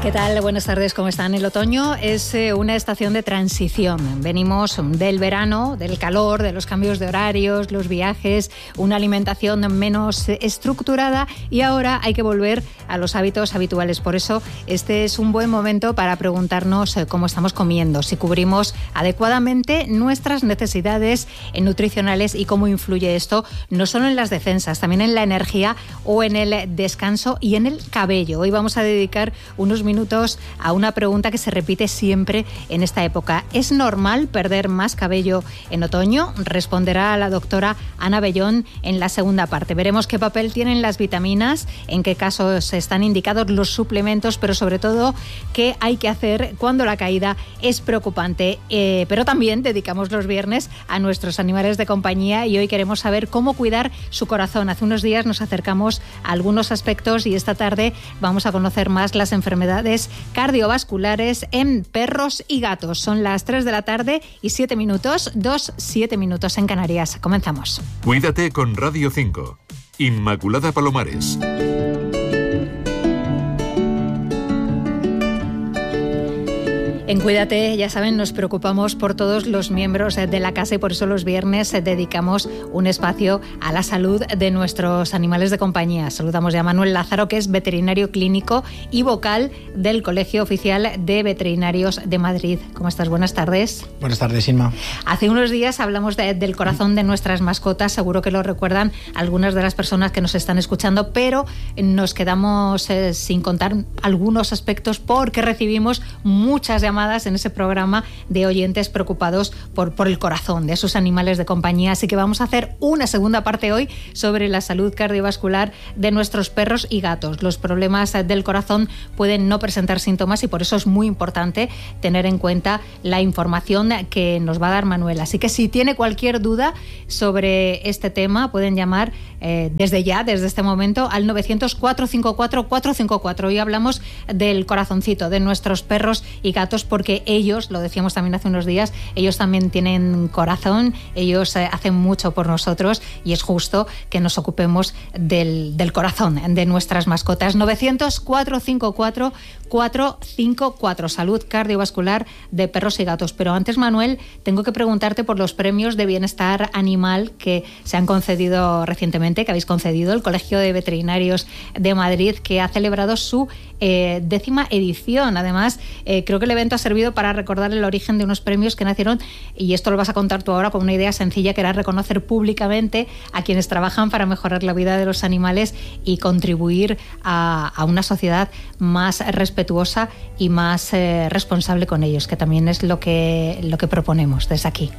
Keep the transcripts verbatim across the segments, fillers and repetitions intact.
¿Qué tal? Buenas tardes, ¿cómo están? El otoño es eh, una estación de transición. Venimos del verano, del calor, de los cambios de horarios, los viajes, una alimentación menos estructurada y ahora hay que volver a los hábitos habituales. Por eso este es un buen momento para preguntarnos eh, cómo estamos comiendo, si cubrimos adecuadamente nuestras necesidades nutricionales y cómo influye esto no solo en las defensas, también en la energía o en el descanso y en el cabello. Hoy vamos a dedicar unos minutos a una pregunta que se repite siempre en esta época. ¿Es normal perder más cabello en otoño? Responderá la doctora Ana Bellón en la segunda parte. Veremos qué papel tienen las vitaminas, en qué casos están indicados los suplementos, pero sobre todo qué hay que hacer cuando la caída es preocupante. Eh, pero también dedicamos los viernes a nuestros animales de compañía y hoy queremos saber cómo cuidar su corazón. Hace unos días nos acercamos a algunos aspectos y esta tarde vamos a conocer más las enfermedades cardiovasculares en perros y gatos. Son las tres de la tarde y siete minutos, dos, siete minutos en Canarias. Comenzamos. Cuídate con Radio cinco. Inmaculada Palomares. En Cuídate, ya saben, nos preocupamos por todos los miembros de la casa y por eso los viernes dedicamos un espacio a la salud de nuestros animales de compañía. Saludamos ya a Manuel Lázaro, que es veterinario clínico y vocal del Colegio Oficial de Veterinarios de Madrid. ¿Cómo estás? Buenas tardes. Buenas tardes, Inma. Hace unos días hablamos de, del corazón de nuestras mascotas. Seguro que lo recuerdan algunas de las personas que nos están escuchando, pero nos quedamos eh, sin contar algunos aspectos porque recibimos muchas llamadas en ese programa de oyentes preocupados por, por el corazón de sus animales de compañía. Así que vamos a hacer una segunda parte hoy sobre la salud cardiovascular de nuestros perros y gatos. Los problemas del corazón pueden no presentar síntomas y por eso es muy importante tener en cuenta la información que nos va a dar Manuel. Así que si tiene cualquier duda sobre este tema, pueden llamar eh, desde ya, desde este momento, al novecientos, cuatrocientos cincuenta y cuatro, cuatrocientos cincuenta y cuatro. Hoy hablamos del corazoncito de nuestros perros y gatos, porque ellos, lo decíamos también hace unos días, ellos también tienen corazón, ellos eh, hacen mucho por nosotros y es justo que nos ocupemos del, del corazón de nuestras mascotas. novecientos, cuatrocientos cincuenta y cuatro, cuatrocientos cincuenta y cuatro. Salud cardiovascular de perros y gatos. Pero antes, Manuel, tengo que preguntarte por los premios de bienestar animal que se han concedido recientemente, que habéis concedido el Colegio de Veterinarios de Madrid, que ha celebrado su eh, décima edición. Además, eh, creo que el evento ha servido para recordar el origen de unos premios que nacieron, y esto lo vas a contar tú ahora, con una idea sencilla que era reconocer públicamente a quienes trabajan para mejorar la vida de los animales y contribuir a, a una sociedad más respetuosa y más eh, responsable con ellos, que también es lo que, lo que proponemos desde aquí.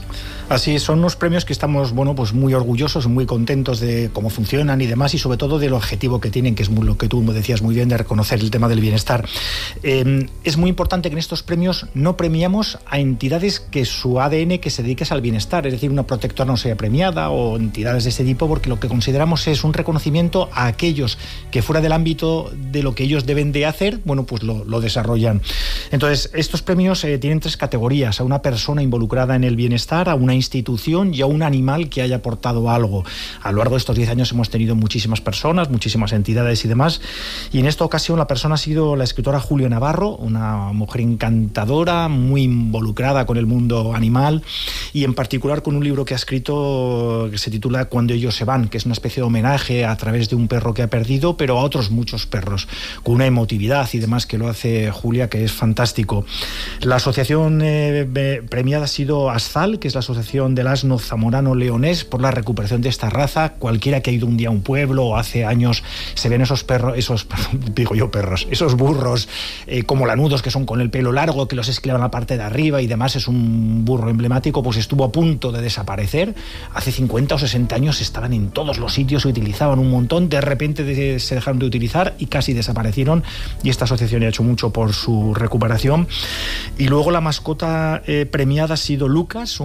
Así son unos premios que estamos, bueno, pues muy orgullosos, muy contentos de cómo funcionan y demás, y sobre todo del objetivo que tienen, que es muy, lo que tú me decías muy bien, de reconocer el tema del bienestar. Eh, es muy importante que en estos premios no premiamos a entidades que su A D N que se dedique al bienestar, es decir, una protectora no sea premiada o entidades de ese tipo, porque lo que consideramos es un reconocimiento a aquellos que fuera del ámbito de lo que ellos deben de hacer, bueno, pues lo, lo desarrollan. Entonces, estos premios eh, tienen tres categorías: a una persona involucrada en el bienestar, a una institución y a un animal que haya aportado algo. A lo largo de estos diez años hemos tenido muchísimas personas, muchísimas entidades y demás, y en esta ocasión la persona ha sido la escritora Julia Navarro, una mujer encantadora, muy involucrada con el mundo animal y en particular con un libro que ha escrito que se titula Cuando ellos se van, que es una especie de homenaje a través de un perro que ha perdido, pero a otros muchos perros, con una emotividad y demás que lo hace Julia, que es fantástico. La asociación eh, premiada ha sido ASZAL, que es la asociación del asno zamorano leonés, por la recuperación de esta raza. Cualquiera que ha ido un día a un pueblo o hace años se ven esos perros, esos, digo yo perros, esos burros eh, como lanudos, que son con el pelo largo, que los esclavan a la parte de arriba y demás. Es un burro emblemático, pues estuvo a punto de desaparecer. Hace cincuenta o sesenta años estaban en todos los sitios, se utilizaban un montón, de repente de, se dejaron de utilizar y casi desaparecieron, y esta asociación ha hecho mucho por su recuperación. Y luego la mascota eh, premiada ha sido Lucas, un, un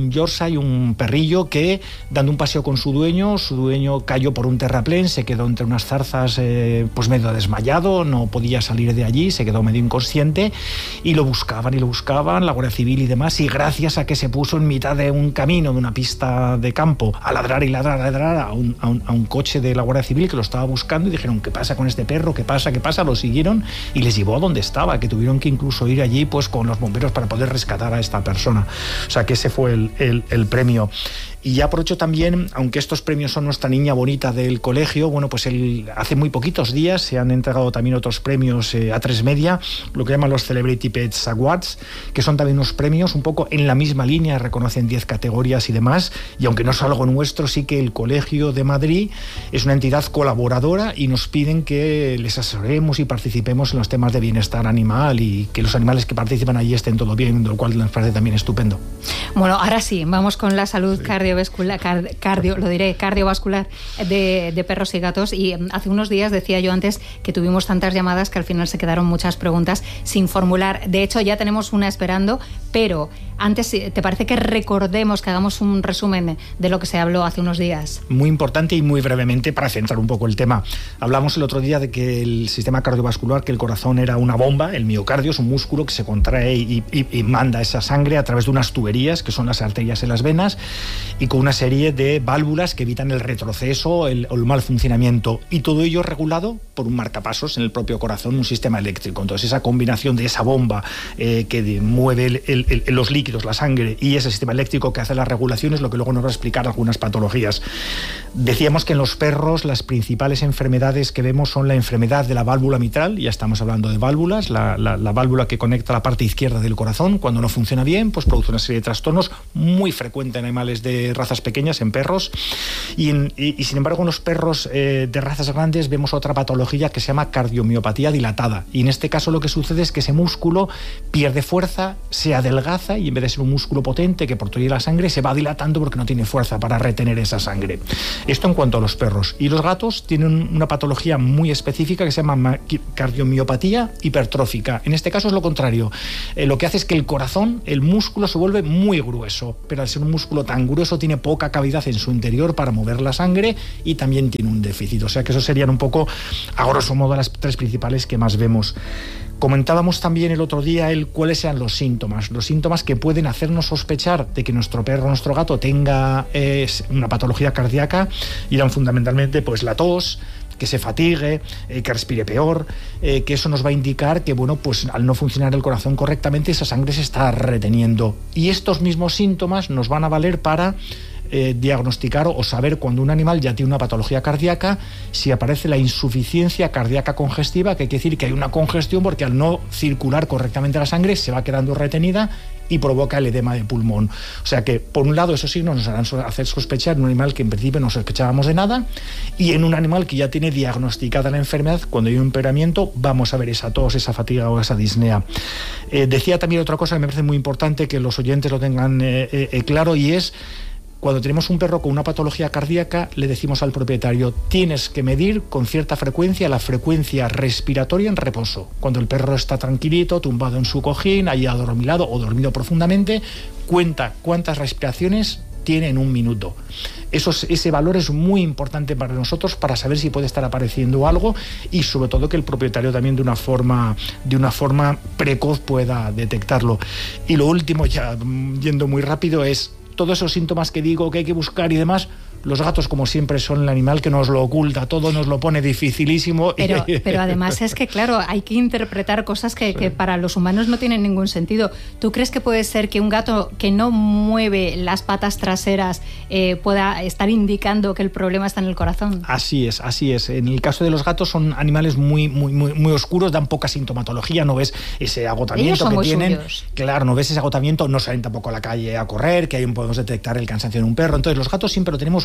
un Yorkshire, un perrillo que, dando un paseo con su dueño, su dueño cayó por un terraplén, se quedó entre unas zarzas eh, pues medio desmayado, no podía salir de allí, se quedó medio inconsciente y lo buscaban y lo buscaban, la Guardia Civil y demás, y gracias a que se puso en mitad de un camino, de una pista de campo, a ladrar y ladrar, a ladrar a un, a un, a un coche de la Guardia Civil que lo estaba buscando y dijeron, ¿qué pasa con este perro? ¿Qué pasa? ¿Qué pasa? Lo siguieron y les llevó a donde estaba, que tuvieron que incluso ir allí pues con los bomberos para poder rescatar a esta persona. O sea que ese fue el, el, el premio. Y ya aprovecho también, aunque estos premios son nuestra niña bonita del colegio, bueno, pues el, hace muy poquitos días se han entregado también otros premios eh, a tres Media, lo que llaman los Celebrity Pets Awards, que son también unos premios un poco en la misma línea, reconocen diez categorías y demás, y aunque no es algo nuestro, sí que el Colegio de Madrid es una entidad colaboradora y nos piden que les asesoremos y participemos en los temas de bienestar animal y que los animales que participan allí estén todo bien, lo cual nos parece también estupendo. Bueno, ahora sí, vamos con la salud sí. cardiovascular, cardio, lo diré, cardiovascular de, de perros y gatos. Y hace unos días decía yo antes que tuvimos tantas llamadas que al final se quedaron muchas preguntas sin formular. De hecho, ya tenemos una esperando, pero antes, ¿te parece que recordemos, que hagamos un resumen de lo que se habló hace unos días? Muy importante y muy brevemente para centrar un poco el tema. Hablamos el otro día de que el sistema cardiovascular, que el corazón era una bomba, el miocardio es un músculo que se contrae y, y, y manda esa sangre a través de unas tuberías, que son las arterias en las venas, y con una serie de válvulas que evitan el retroceso, el, el mal funcionamiento, y todo ello regulado por un marcapasos en el propio corazón, un sistema eléctrico. Entonces esa combinación de esa bomba eh, que de, mueve el, el, el, los líquidos, la sangre, y ese sistema eléctrico que hace la regulación es lo que luego nos va a explicar algunas patologías. Decíamos que en los perros las principales enfermedades que vemos son la enfermedad de la válvula mitral, ya estamos hablando de válvulas, la, la, la válvula que conecta la parte izquierda del corazón, cuando no funciona bien, pues produce una serie de trastornos, muy frecuente en animales de razas pequeñas, en perros, y, en, y, y sin embargo en los perros eh, de razas grandes vemos otra patología que se llama cardiomiopatía dilatada, y en este caso lo que sucede es que ese músculo pierde fuerza, se adelgaza y en vez de ser un músculo potente que portolla la sangre, se va dilatando porque no tiene fuerza para retener esa sangre. Esto en cuanto a los perros. Y los gatos tienen una patología muy específica que se llama cardiomiopatía hipertrófica. En este caso es lo contrario. Eh, lo que hace es que el corazón, el músculo se vuelve muy grueso, pero al ser un músculo tan grueso tiene poca cavidad en su interior para mover la sangre y también tiene un déficit. O sea que esos serían un poco, a grosso modo, las tres principales que más vemos. Comentábamos también el otro día el cuáles sean los síntomas, los síntomas que pueden hacernos sospechar de que nuestro perro o nuestro gato tenga eh, una patología cardíaca, y eran fundamentalmente pues la tos, que se fatigue, eh, que respire peor, eh, que eso nos va a indicar que, bueno, pues al no funcionar el corazón correctamente, esa sangre se está reteniendo. Y estos mismos síntomas nos van a valer para eh, diagnosticar o saber cuando un animal ya tiene una patología cardíaca, si aparece la insuficiencia cardíaca congestiva, que quiere decir que hay una congestión porque al no circular correctamente la sangre se va quedando retenida y provoca el edema de pulmón. O sea que, por un lado, esos signos nos harán hacer sospechar en un animal que en principio no sospechábamos de nada, y en un animal que ya tiene diagnosticada la enfermedad, cuando hay un empeoramiento, vamos a ver esa tos, esa fatiga o esa disnea. Eh, decía también otra cosa que me parece muy importante que los oyentes lo tengan eh, eh, claro, y es: cuando tenemos un perro con una patología cardíaca, le decimos al propietario, tienes que medir con cierta frecuencia la frecuencia respiratoria en reposo. Cuando el perro está tranquilito, tumbado en su cojín, ahí adormilado o dormido profundamente, cuenta cuántas respiraciones tiene en un minuto. Eso, ese valor es muy importante para nosotros para saber si puede estar apareciendo algo, y sobre todo que el propietario también de una forma, de una forma precoz pueda detectarlo. Y lo último, ya yendo muy rápido, es todos esos síntomas que digo que hay que buscar y demás. Los gatos, como siempre, son el animal que nos lo oculta todo, nos lo pone dificilísimo. Pero, pero además es que, claro, hay que interpretar cosas que, sí. que para los humanos no tienen ningún sentido. ¿Tú crees que puede ser que un gato que no mueve las patas traseras eh, pueda estar indicando que el problema está en el corazón? Así es, así es. En el caso de los gatos son animales muy, muy, muy, muy oscuros, dan poca sintomatología, no ves ese agotamiento que tienen. Suyos. Claro, no ves ese agotamiento, no salen tampoco a la calle a correr, que ahí podemos detectar el cansancio en un perro. Entonces los gatos siempre lo tenemos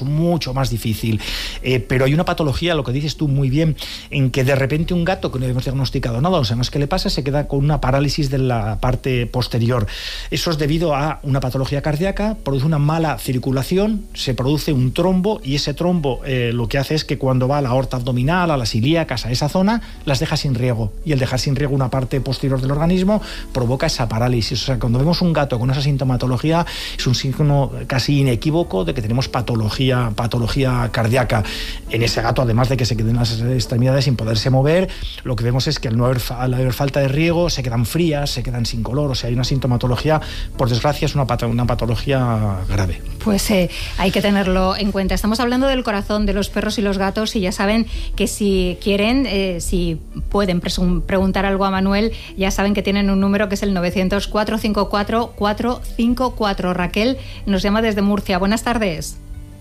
es mucho más difícil. Eh, pero hay una patología, lo que dices tú muy bien, en que de repente un gato que no hemos diagnosticado nada, no sabemos qué le pasa, se queda con una parálisis de la parte posterior. Eso es debido a una patología cardíaca, produce una mala circulación, se produce un trombo y ese trombo eh, lo que hace es que cuando va a la aorta abdominal, a las ilíacas, a esa zona, las deja sin riego. Y el dejar sin riego una parte posterior del organismo provoca esa parálisis. O sea, cuando vemos un gato con esa sintomatología, es un signo casi inequívoco de que tenemos patología, patología cardíaca. En ese gato, además de que se queden las extremidades sin poderse mover, lo que vemos es que al no haber, al haber falta de riego, se quedan frías, se quedan sin color. O sea, hay una sintomatología, por desgracia, es una, pat- una patología grave. Pues eh, hay que tenerlo en cuenta. Estamos hablando del corazón de los perros y los gatos y ya saben que si quieren, eh, si pueden presum- preguntar algo a Manuel, ya saben que tienen un número que es el novecientos, cuatrocientos cincuenta y cuatro, cuatrocientos cincuenta y cuatro. Raquel nos llama desde Murcia. Buenas tardes.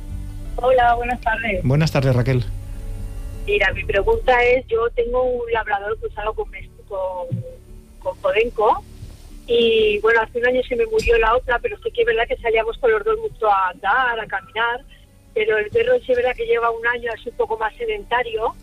Hola, buenas tardes. Buenas tardes, Raquel. Mira, mi pregunta es, yo tengo un labrador cruzado con, con, con Podenco y bueno, hace un año se me murió la otra, pero sí que es verdad que salíamos con los dos mucho a andar, a caminar, pero el perro sí es verdad que lleva un año, es un poco más sedentario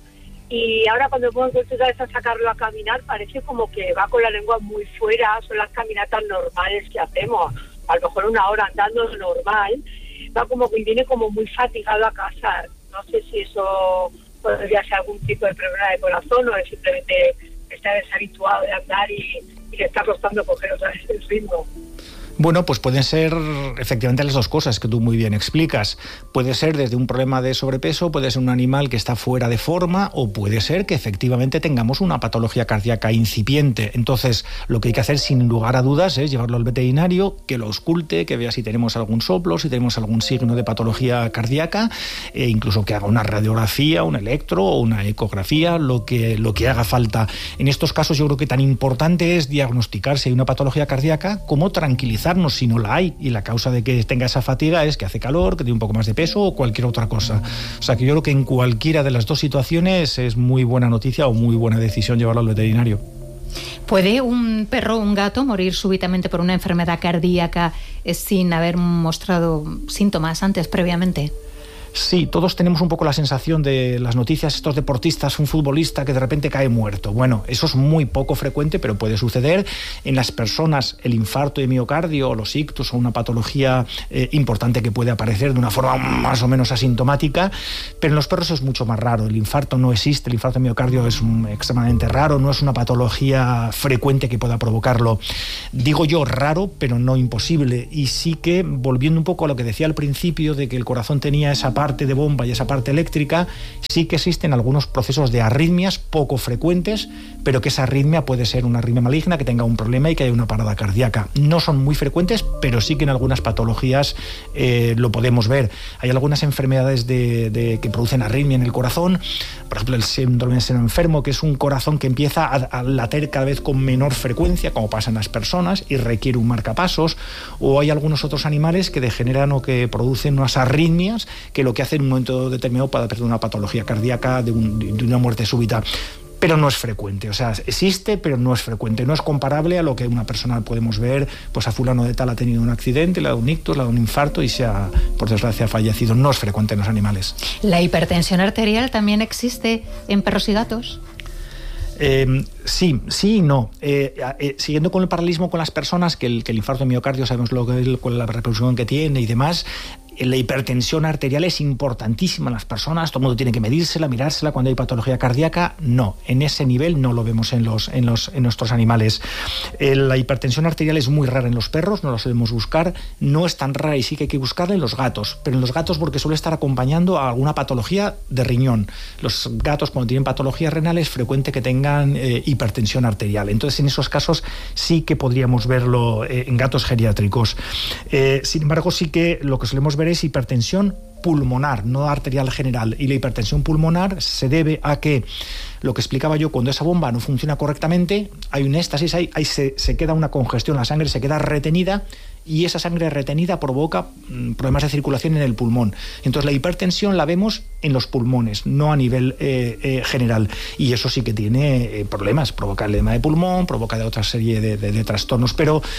y ahora cuando pongo otra vez a sacarlo a caminar parece como que va con la lengua muy fuera, son las caminatas normales que hacemos, a lo mejor una hora andando normal, va como que viene como muy fatigado a casa. No sé si eso podría ser algún tipo de problema de corazón o es simplemente está deshabituado de andar y, y le está costando coger otra vez el ritmo. Bueno, pues pueden ser efectivamente las dos cosas que tú muy bien explicas. Puede ser desde un problema de sobrepeso, puede ser un animal que está fuera de forma o puede ser que efectivamente tengamos una patología cardíaca incipiente. Entonces, lo que hay que hacer sin lugar a dudas es llevarlo al veterinario, que lo ausculte, que vea si tenemos algún soplo, si tenemos algún signo de patología cardíaca, e incluso que haga una radiografía, un electro o una ecografía, lo que, lo que haga falta. En estos casos yo creo que tan importante es diagnosticar si hay una patología cardíaca como tranquilizar si no la hay, y la causa de que tenga esa fatiga es que hace calor, que tiene un poco más de peso o cualquier otra cosa. O sea que yo creo que en cualquiera de las dos situaciones es muy buena noticia o muy buena decisión llevarlo al veterinario. ¿Puede un perro o un gato morir súbitamente por una enfermedad cardíaca eh, sin haber mostrado síntomas antes, previamente? Sí, todos tenemos un poco la sensación de las noticias, estos deportistas, un futbolista que de repente cae muerto. Bueno, eso es muy poco frecuente, pero puede suceder. En las personas, el infarto de miocardio o los ictus o una patología eh, importante que puede aparecer de una forma más o menos asintomática, pero en los perros es mucho más raro. El infarto no existe, el infarto de miocardio es un, extremadamente raro, no es una patología frecuente que pueda provocarlo. Digo yo raro, pero no imposible. Y sí que, volviendo un poco a lo que decía al principio, de que el corazón tenía esa parte de bomba y esa parte eléctrica, sí que existen algunos procesos de arritmias poco frecuentes, pero que esa arritmia puede ser una arritmia maligna, que tenga un problema y que haya una parada cardíaca. No son muy frecuentes, pero sí que en algunas patologías eh, lo podemos ver. Hay algunas enfermedades de, de, que producen arritmia en el corazón, por ejemplo el síndrome de seno enfermo, que es un corazón que empieza a, a latir cada vez con menor frecuencia, como pasa en las personas, y requiere un marcapasos, o hay algunos otros animales que degeneran o que producen unas arritmias que lo que hace en un momento determinado para perder una patología cardíaca, de, un, de una muerte súbita. Pero no es frecuente, o sea, existe, pero no es frecuente. No es comparable a lo que una persona podemos ver, pues a fulano de tal ha tenido un accidente, le ha dado un ictus, le ha dado un infarto y se ha, por desgracia, fallecido. No es frecuente en los animales. ¿La hipertensión arterial también existe en perros y gatos? Eh, sí, sí y no. Eh, eh, siguiendo con el paralelismo con las personas, que el, que el infarto de miocardio sabemos lo que es, cuál es la repercusión que tiene y demás. La hipertensión arterial es importantísima en las personas, todo el mundo tiene que medírsela, mirársela cuando hay patología cardíaca. No, en ese nivel no lo vemos en, los, en, los, en nuestros animales. Eh, la hipertensión arterial es muy rara en los perros, no la solemos buscar, no es tan rara y sí que hay que buscarla en los gatos, pero en los gatos porque suele estar acompañando a alguna patología de riñón. Los gatos cuando tienen patologías renales es frecuente que tengan eh, hipertensión arterial, entonces en esos casos sí que podríamos verlo eh, en gatos geriátricos. Eh, sin embargo, sí que lo que solemos ver es hihipertensión pulmonar, no arterial general, y la hipertensión pulmonar se debe a que, lo que explicaba yo, cuando esa bomba no funciona correctamente, hay un éxtasis, ahí, ahí se, se queda una congestión, la sangre se queda retenida y esa sangre retenida provoca mmm, problemas de circulación en el pulmón. Entonces la hipertensión la vemos en los pulmones, no a nivel eh, eh, general, y eso sí que tiene eh, problemas, provoca el edema de pulmón, provoca de otra serie de, de, de trastornos, pero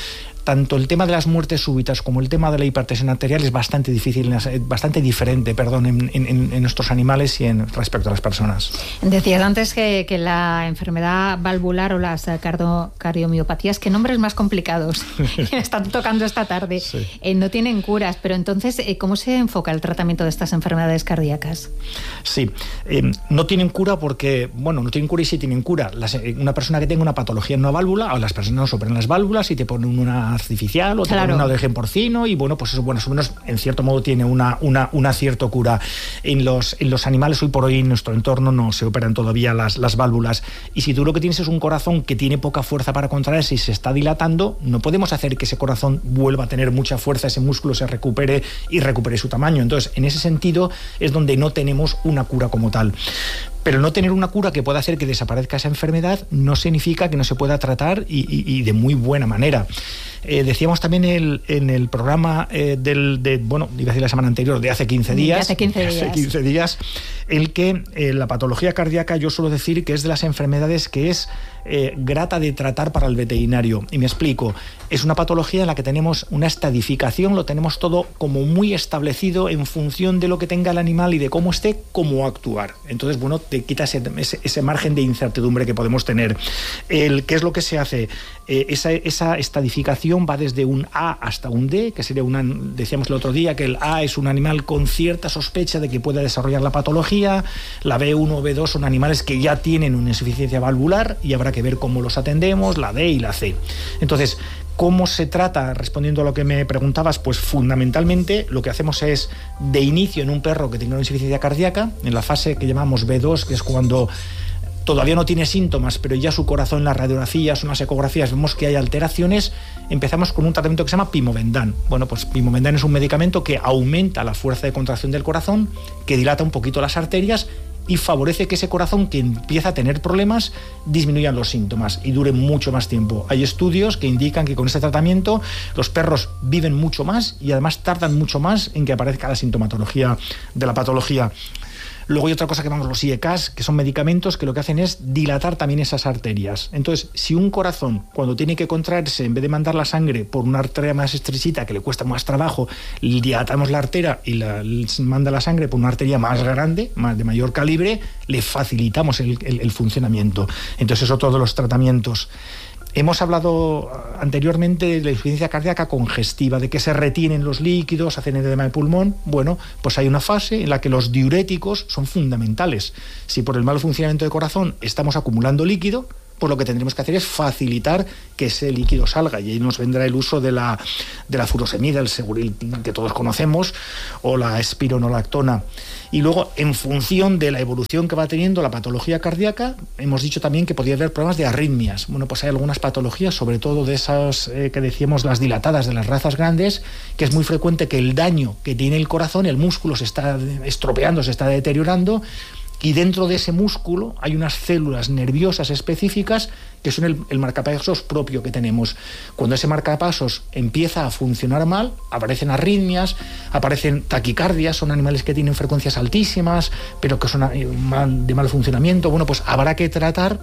tanto el tema de las muertes súbitas como el tema de la hipertensión arterial es bastante difícil, bastante diferente, perdón, en, en, en nuestros animales y en respecto a las personas. Decías antes que, que la enfermedad valvular o las cardio, cardiomiopatías, que nombres más complicados están tocando esta tarde, sí. eh, no tienen curas, pero entonces, eh, ¿cómo se enfoca el tratamiento de estas enfermedades cardíacas? Sí, eh, no tienen cura porque, bueno, no tienen cura y sí tienen cura. Las, eh, una persona que tenga una patología en una válvula, o las personas nos operan las válvulas y te ponen una artificial o te claro. ponen una de origen porcino y bueno, pues eso, bueno, más o menos en cierto modo tiene una, una, una cierta cura. En los, en los animales hoy por hoy en nuestro entorno no se operan todavía las, las válvulas, y si tú lo que tienes es un corazón que tiene poca fuerza para contraerse y se está dilatando, no podemos hacer que ese corazón vuelva a tener mucha fuerza, ese músculo se recupere y recupere su tamaño. Entonces, en ese sentido es donde no tenemos una cura como tal. Pero no tener una cura que pueda hacer que desaparezca esa enfermedad no significa que no se pueda tratar y, y, y de muy buena manera. Eh, decíamos también el, en el programa eh, del, de, bueno, iba a decir la semana anterior, de hace quince días, de hace quince días, hace quince días el que eh, la patología cardíaca yo suelo decir que es de las enfermedades que es eh, grata de tratar para el veterinario. Y me explico, es una patología en la que tenemos una estadificación, lo tenemos todo como muy establecido en función de lo que tenga el animal y de cómo esté, cómo actuar. Entonces, bueno, te quita ese, ese, ese margen de incertidumbre que podemos tener. El, ¿Qué es lo que se hace? Eh, esa, esa estadificación va desde un A hasta un D, que sería una, decíamos el otro día, que el A es un animal con cierta sospecha de que pueda desarrollar la patología, la B uno o B dos son animales que ya tienen una insuficiencia valvular y habrá que ver cómo los atendemos, la D y la C. Entonces, ¿cómo se trata? Respondiendo a lo que me preguntabas, pues fundamentalmente lo que hacemos es, de inicio en un perro que tenga una insuficiencia cardíaca, en la fase que llamamos B dos, que es cuando todavía no tiene síntomas, pero ya su corazón en las radiografías o en las ecografías vemos que hay alteraciones, empezamos con un tratamiento que se llama Pimovendan. Bueno, pues Pimovendan es un medicamento que aumenta la fuerza de contracción del corazón, que dilata un poquito las arterias y favorece que ese corazón que empieza a tener problemas disminuyan los síntomas y dure mucho más tiempo. Hay estudios que indican que con este tratamiento los perros viven mucho más y además tardan mucho más en que aparezca la sintomatología de la patología. Luego hay otra cosa que llamamos los I E C As, que son medicamentos que lo que hacen es dilatar también esas arterias. Entonces, si un corazón, cuando tiene que contraerse, en vez de mandar la sangre por una arteria más estrechita, que le cuesta más trabajo, dilatamos la arteria y la, manda la sangre por una arteria más grande, más de mayor calibre, le facilitamos el, el, el funcionamiento. Entonces, eso todos los tratamientos. Hemos hablado anteriormente de la insuficiencia cardíaca congestiva, de que se retienen los líquidos, hacen edema de pulmón. Bueno, pues hay una fase en la que los diuréticos son fundamentales. Si por el mal funcionamiento del corazón estamos acumulando líquido, pues lo que tendremos que hacer es facilitar que ese líquido salga, y ahí nos vendrá el uso de la, de la furosemida, el Seguril que todos conocemos, o la espironolactona. Y luego, en función de la evolución que va teniendo la patología cardíaca, hemos dicho también que podría haber problemas de arritmias. Bueno, pues hay algunas patologías, sobre todo de esas eh, que decíamos, las dilatadas de las razas grandes, que es muy frecuente que el daño que tiene el corazón, el músculo se está estropeando, se está deteriorando, y dentro de ese músculo hay unas células nerviosas específicas que son el, el marcapasos propio que tenemos. Cuando ese marcapasos empieza a funcionar mal, aparecen arritmias, aparecen taquicardias, son animales que tienen frecuencias altísimas, pero que son de mal funcionamiento. Bueno, pues habrá que tratar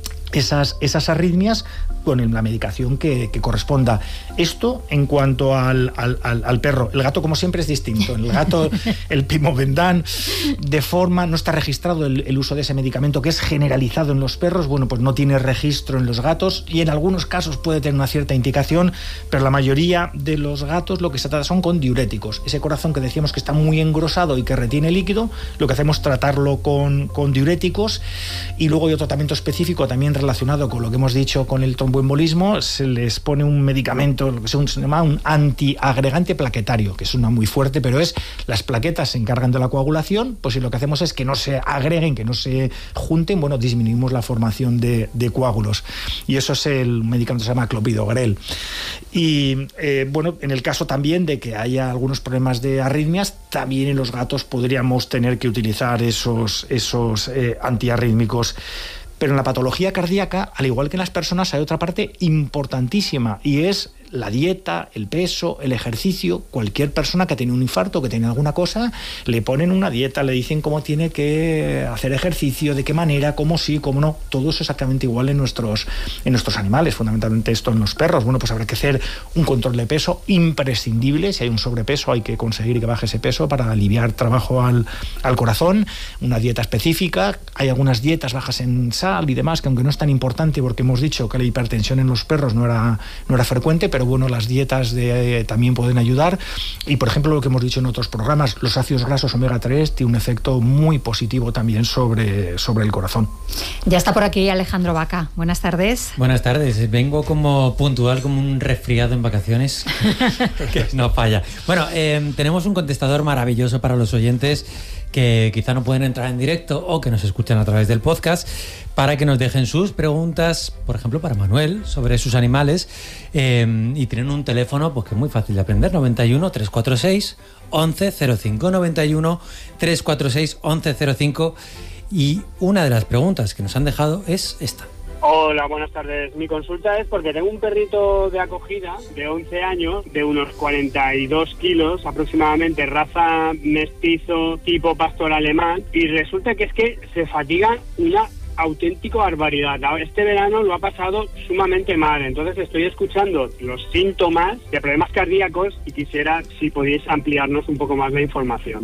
esas, esas arritmias con la medicación que, que corresponda. Esto en cuanto al, al, al, al perro. El gato, como siempre, es distinto. El gato, el Pimovendan, de forma, no está registrado el, el uso de ese medicamento, que es generalizado en los perros. Bueno, pues no tiene registro en los gatos y en algunos casos puede tener una cierta indicación, pero la mayoría de los gatos lo que se trata son con diuréticos. Ese corazón que decíamos que está muy engrosado y que retiene líquido, lo que hacemos es tratarlo con, con diuréticos. Y luego hay otro tratamiento específico también relacionado con lo que hemos dicho con el tromboembolismo. Se les pone un medicamento, lo que se llama un antiagregante plaquetario, que es una muy fuerte, pero es, las plaquetas se encargan de la coagulación, pues si lo que hacemos es que no se agreguen, que no se junten, bueno, disminuimos la formación de, de coágulos. Y eso es el medicamento que se llama clopidogrel. Y eh, bueno, en el caso también de que haya algunos problemas de arritmias, también en los gatos podríamos tener que utilizar esos, esos eh, antiarrítmicos. Pero en la patología cardíaca, al igual que en las personas, hay otra parte importantísima, y es la dieta, el peso, el ejercicio. Cualquier persona que tiene un infarto, que tiene alguna cosa, le ponen una dieta, le dicen cómo tiene que hacer ejercicio, de qué manera, cómo sí, cómo no. Todo eso exactamente igual en nuestros, en nuestros animales, fundamentalmente esto en los perros. Bueno, pues habrá que hacer un control de peso imprescindible. Si hay un sobrepeso, hay que conseguir que baje ese peso para aliviar trabajo al, al corazón. Una dieta específica. Hay algunas dietas bajas en sal y demás, que aunque no es tan importante, porque hemos dicho que la hipertensión en los perros no era, no era frecuente, pero bueno, las dietas de, eh, también pueden ayudar. Y por ejemplo, lo que hemos dicho en otros programas, los ácidos grasos omega tres tienen un efecto muy positivo también sobre, sobre el corazón. Ya está por aquí Alejandro Vaca. Buenas tardes. Buenas tardes. Vengo como puntual, como un resfriado en vacaciones. Que no falla. Bueno, eh, tenemos un contestador maravilloso para los oyentes que quizá no pueden entrar en directo o que nos escuchan a través del podcast, para que nos dejen sus preguntas, por ejemplo, para Manuel, sobre sus animales, eh, y tienen un teléfono pues que es muy fácil de aprender, noventa y uno, trescientos cuarenta y seis, once cero cinco, noventa y uno, trescientos cuarenta y seis, once cero cinco, y una de las preguntas que nos han dejado es esta. Hola, buenas tardes. Mi consulta es porque tengo un perrito de acogida de once años, de unos cuarenta y dos kilos aproximadamente, raza mestizo tipo pastor alemán, y resulta que es que se fatiga una auténtica barbaridad. Este verano lo ha pasado sumamente mal, entonces estoy escuchando los síntomas de problemas cardíacos y quisiera si podéis ampliarnos un poco más la información.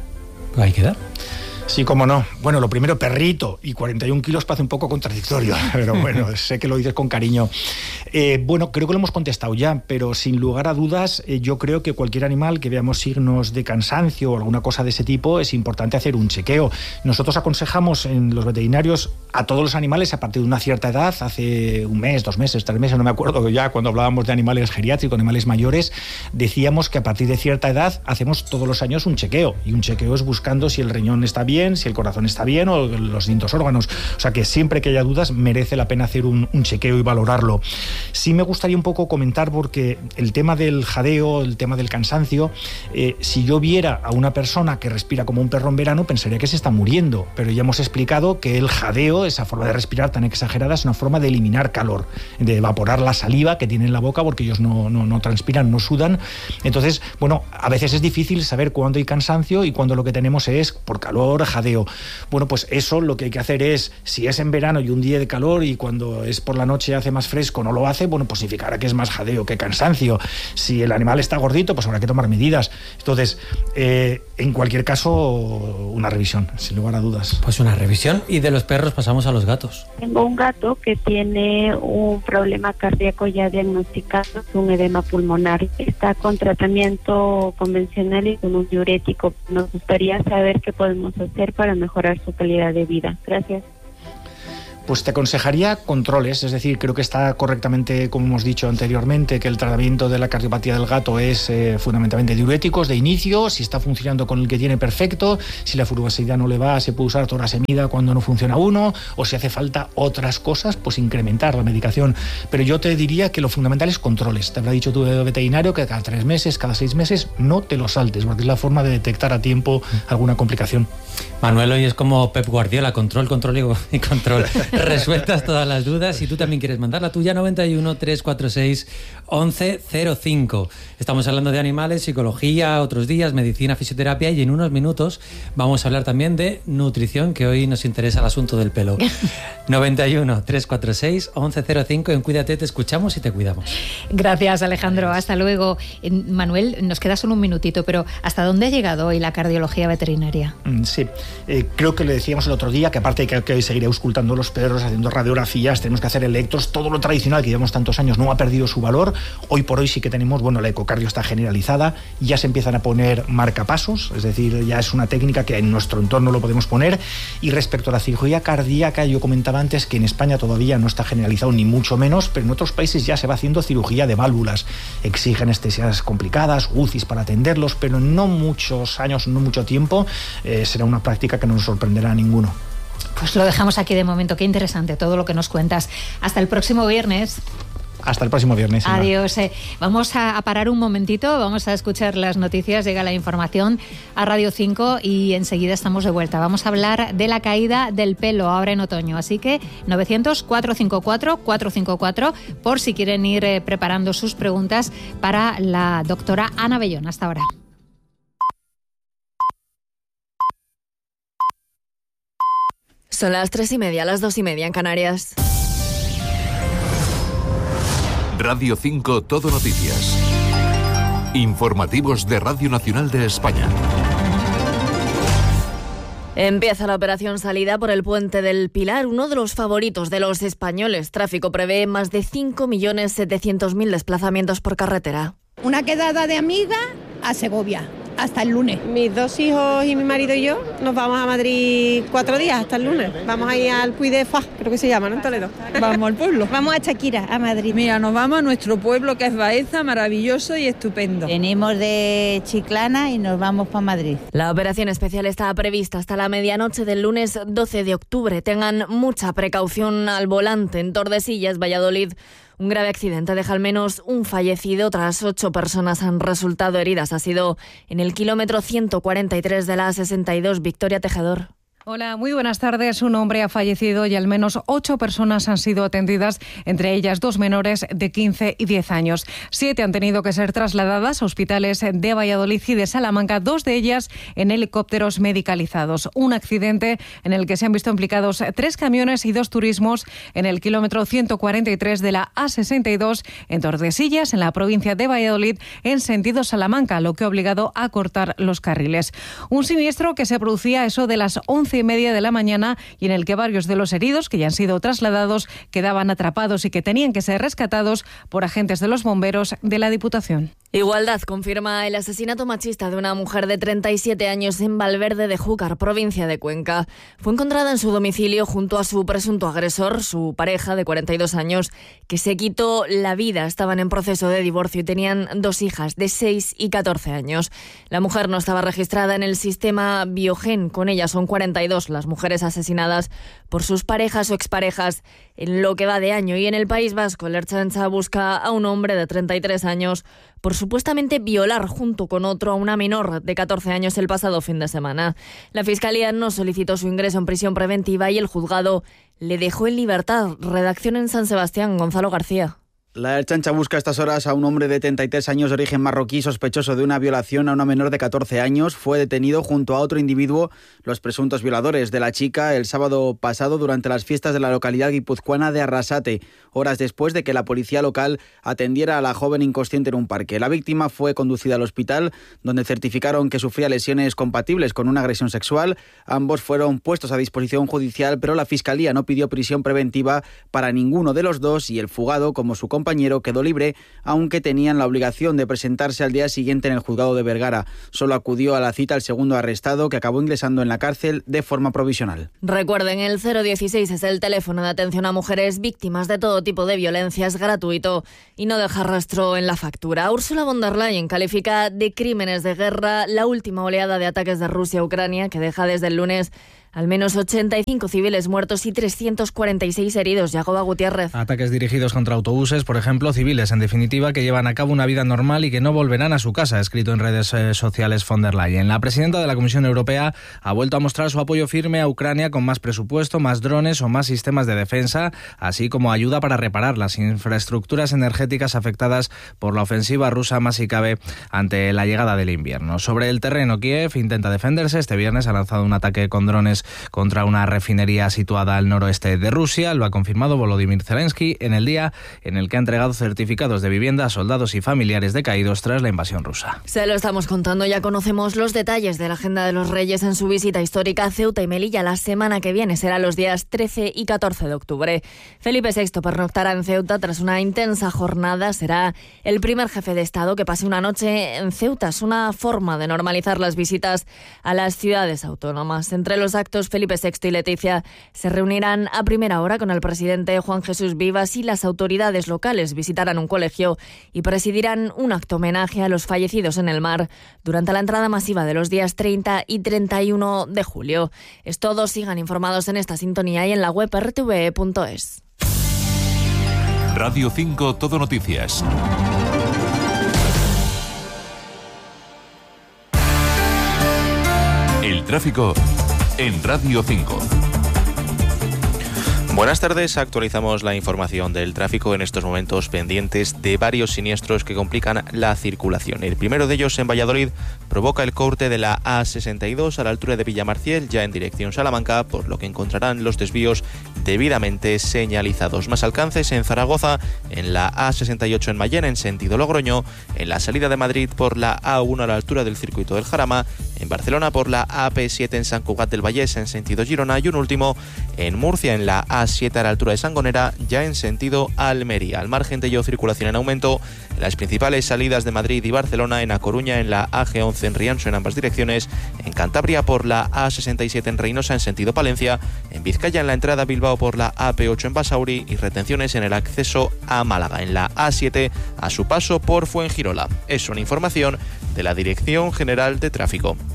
Ahí queda. Sí, cómo no. Bueno, lo primero, perrito y cuarenta y un kilos parece un poco contradictorio, pero bueno, sé que lo dices con cariño. Eh, bueno, creo que lo hemos contestado ya, pero sin lugar a dudas, eh, yo creo que cualquier animal que veamos signos de cansancio o alguna cosa de ese tipo, es importante hacer un chequeo. Nosotros aconsejamos en los veterinarios a todos los animales a partir de una cierta edad, hace un mes, dos meses, tres meses, no me acuerdo ya, cuando hablábamos de animales geriátricos, animales mayores, decíamos que a partir de cierta edad hacemos todos los años un chequeo, y un chequeo es buscando si el riñón está bien, si el corazón está bien o los distintos órganos. O sea que siempre que haya dudas merece la pena hacer un, un chequeo y valorarlo. Sí me gustaría un poco comentar, porque el tema del jadeo, el tema del cansancio, eh, si yo viera a una persona que respira como un perro en verano, pensaría que se está muriendo, pero ya hemos explicado que el jadeo, esa forma de respirar tan exagerada, es una forma de eliminar calor, de evaporar la saliva que tienen en la boca, porque ellos no, no, no transpiran, no sudan. Entonces, bueno, a veces es difícil saber cuándo hay cansancio y cuándo lo que tenemos es por calor, jadeo. Bueno, pues eso lo que hay que hacer es, si es en verano y un día de calor y cuando es por la noche hace más fresco no lo hace, bueno, pues significará que es más jadeo que cansancio. Si el animal está gordito, pues habrá que tomar medidas. Entonces, eh, en cualquier caso, una revisión, sin lugar a dudas. Pues una revisión, y de los perros pasamos a los gatos. Tengo un gato que tiene un problema cardíaco ya diagnosticado, un edema pulmonar. Está con tratamiento convencional y con un diurético. Nos gustaría saber qué podemos hacer para mejorar su calidad de vida. Gracias. Pues te aconsejaría controles, es decir, creo que está correctamente, como hemos dicho anteriormente, que el tratamiento de la cardiopatía del gato es eh, fundamentalmente diuréticos de inicio. Si está funcionando con el que tiene, perfecto. Si la furbasidad no le va, se puede usar torasemida cuando no funciona uno, o si hace falta otras cosas, pues incrementar la medicación. Pero yo te diría que lo fundamental es controles. Te habrá dicho tu veterinario que cada tres meses, cada seis meses, no te lo saltes, porque es la forma de detectar a tiempo alguna complicación. Manuel hoy es como Pep Guardiola, control, control y control. Resueltas todas las dudas. Si tú también quieres mandar la tuya, noventa y uno, trescientos cuarenta y seis, once cero cinco. Estamos hablando de animales, psicología, otros días, medicina, fisioterapia, y en unos minutos vamos a hablar también de nutrición, que hoy nos interesa el asunto del pelo. noventa y uno, trescientos cuarenta y seis, once cero cinco. En Cuídate te escuchamos y te cuidamos. Gracias, Alejandro. Hasta luego. Manuel, nos queda solo un minutito, pero ¿hasta dónde ha llegado hoy la cardiología veterinaria? Sí, eh, creo que le decíamos el otro día que aparte de que hay que seguir auscultando los perros, haciendo radiografías, tenemos que hacer electros, todo lo tradicional que llevamos tantos años no ha perdido su valor. Hoy por hoy sí que tenemos, bueno, la ecocardio está generalizada, ya se empiezan a poner marcapasos, es decir, ya es una técnica que en nuestro entorno lo podemos poner. Y respecto a la cirugía cardíaca, yo comentaba antes que en España todavía no está generalizado, ni mucho menos, pero en otros países ya se va haciendo cirugía de válvulas. Exige anestesias complicadas, U C Is para atenderlos, pero en no muchos años, no mucho tiempo, eh, será una práctica que no nos sorprenderá a ninguno. Pues lo dejamos aquí de momento. Qué interesante todo lo que nos cuentas. Hasta el próximo viernes. Hasta el próximo viernes. Inma. Adiós. Eh, vamos a, a parar un momentito, vamos a escuchar las noticias, llega la información a Radio cinco y enseguida estamos de vuelta. Vamos a hablar de la caída del pelo ahora en otoño, así que novecientos, cuatrocientos cincuenta y cuatro, cuatrocientos cincuenta y cuatro por si quieren ir eh, preparando sus preguntas para la doctora Ana Bellón. Hasta ahora. Son las tres y media, las dos y media en Canarias. Radio cinco Todo Noticias. Informativos de Radio Nacional de España. Empieza la operación salida por el Puente del Pilar, uno de los favoritos de los españoles. Tráfico prevé más de cinco millones setecientos mil desplazamientos por carretera. Una quedada de amiga a Segovia. Hasta el lunes. Mis dos hijos y mi marido y yo nos vamos a Madrid cuatro días hasta el lunes. Vamos a ir al Puy de Fá, creo que se llama, ¿no? En Toledo. Vamos al pueblo. Vamos a Chaquira, a Madrid. Mira, nos vamos a nuestro pueblo que es Baeza, maravilloso y estupendo. Venimos de Chiclana y nos vamos para Madrid. La operación especial está prevista hasta la medianoche del lunes doce de octubre. Tengan mucha precaución al volante. En Tordesillas, Valladolid, un grave accidente deja al menos un fallecido. Otras ocho personas han resultado heridas. Ha sido en el kilómetro ciento cuarenta y tres de la A sesenta y dos. Victoria Tejedor. Hola, muy buenas tardes. Un hombre ha fallecido y al menos ocho personas han sido atendidas, entre ellas dos menores de quince y diez años. Siete han tenido que ser trasladadas a hospitales de Valladolid y de Salamanca, dos de ellas en helicópteros medicalizados. Un accidente en el que se han visto implicados tres camiones y dos turismos en el kilómetro ciento cuarenta y tres de la A sesenta y dos en Tordesillas, en la provincia de Valladolid, en sentido Salamanca, lo que ha obligado a cortar los carriles. Un siniestro que se producía a eso de las once y media de la mañana y en el que varios de los heridos que ya han sido trasladados quedaban atrapados y que tenían que ser rescatados por agentes de los bomberos de la Diputación. Igualdad confirma el asesinato machista de una mujer de treinta y siete años en Valverde de Júcar, provincia de Cuenca. Fue encontrada en su domicilio junto a su presunto agresor, su pareja de cuarenta y dos años, que se quitó la vida. Estaban en proceso de divorcio y tenían dos hijas de seis y catorce años. La mujer no estaba registrada en el sistema Biogen. Con ella son cuarenta y dos las mujeres asesinadas por sus parejas o exparejas en lo que va de año. Y en el País Vasco, el Ertzaintza busca a un hombre de treinta y tres años por supuestamente violar junto con otro a una menor de catorce años el pasado fin de semana. La Fiscalía no solicitó su ingreso en prisión preventiva y el juzgado le dejó en libertad. Redacción en San Sebastián, Gonzalo García. La Ertzaintza busca a estas horas a un hombre de treinta y tres años de origen marroquí sospechoso de una violación a una menor de catorce años. Fue detenido junto a otro individuo, los presuntos violadores de la chica, el sábado pasado durante las fiestas de la localidad guipuzcoana de Arrasate, horas después de que la policía local atendiera a la joven inconsciente en un parque. La víctima fue conducida al hospital, donde certificaron que sufría lesiones compatibles con una agresión sexual. Ambos fueron puestos a disposición judicial, pero la Fiscalía no pidió prisión preventiva para ninguno de los dos y el fugado, como su compañero, quedó libre, aunque tenían la obligación de presentarse al día siguiente en el juzgado de Vergara. Solo acudió a la cita el segundo arrestado, que acabó ingresando en la cárcel de forma provisional. Recuerden, el cero dieciséis es el teléfono de atención a mujeres víctimas de todo tipo de violencia, es gratuito y no deja rastro en la factura. Ursula von der Leyen califica de crímenes de guerra la última oleada de ataques de Rusia a Ucrania, que deja desde el lunes al menos ochenta y cinco civiles muertos y trescientos cuarenta y seis heridos. Jacoba Gutiérrez. Ataques dirigidos contra autobuses, por ejemplo, civiles, en definitiva, que llevan a cabo una vida normal y que no volverán a su casa, ha escrito en redes sociales von der Leyen. La presidenta de la Comisión Europea ha vuelto a mostrar su apoyo firme a Ucrania con más presupuesto, más drones o más sistemas de defensa, así como ayuda para reparar las infraestructuras energéticas afectadas por la ofensiva rusa, más si cabe, ante la llegada del invierno. Sobre el terreno, Kiev intenta defenderse. Este viernes ha lanzado un ataque con drones contra una refinería situada al noroeste de Rusia. Lo ha confirmado Volodymyr Zelensky en el día en el que ha entregado certificados de vivienda a soldados y familiares de caídos tras la invasión rusa. Se lo estamos contando, ya conocemos los detalles de la agenda de los Reyes en su visita histórica a Ceuta y Melilla. La semana que viene será los días trece y catorce de octubre. Felipe sexto pernoctará en Ceuta tras una intensa jornada. Será el primer jefe de Estado que pase una noche en Ceuta. Es una forma de normalizar las visitas a las ciudades autónomas. Entre los actos, Felipe sexto y Leticia se reunirán a primera hora con el presidente Juan Jesús Vivas y las autoridades locales. Visitarán un colegio y presidirán un acto homenaje a los fallecidos en el mar durante la entrada masiva de los días treinta y treinta y uno de julio. Es todo, sigan informados en esta sintonía y en la web r t v e punto es. Radio cinco Todo Noticias. El tráfico en Radio cinco. Buenas tardes, actualizamos la información del tráfico en estos momentos pendientes de varios siniestros que complican la circulación. El primero de ellos en Valladolid provoca el corte de la A sesenta y dos a la altura de Villamarciel, ya en dirección Salamanca, por lo que encontrarán los desvíos debidamente señalizados. Más alcances en Zaragoza, en la A sesenta y ocho en Mayén, en sentido Logroño, en la salida de Madrid por la A uno a la altura del circuito del Jarama, en Barcelona por la A P siete en Sant Cugat del Vallès, en sentido Girona, y un último en Murcia, en la A siete a la altura de Sangonera, ya en sentido Almería. Al margen de ello, circulación en aumento en las principales salidas de Madrid y Barcelona, en A Coruña, en la A G once en Rianxo en ambas direcciones, en Cantabria por la A sesenta y siete en Reynosa en sentido Palencia, en Vizcaya en la entrada a Bilbao por la A P ocho en Basauri y retenciones en el acceso a Málaga, en la A siete a su paso por Fuengirola. Es una información de la Dirección General de Tráfico.